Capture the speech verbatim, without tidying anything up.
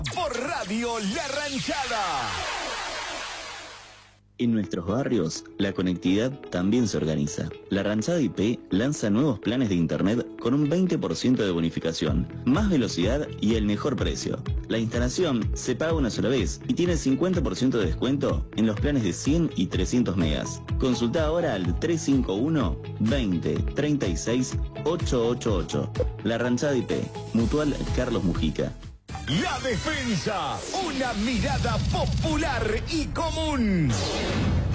Por Radio La Ranchada. En nuestros barrios, la conectividad también se organiza. La Ranchada I P lanza nuevos planes de internet con un veinte por ciento de bonificación, más velocidad y el mejor precio. La instalación se paga una sola vez y tiene cincuenta por ciento de descuento en los planes de cien y trescientos megas. Consulta ahora al tres cinco uno, veinte, treinta y seis, ochocientos ochenta y ocho. La Ranchada I P, Mutual Carlos Mujica. La Defensa, una mirada popular y común.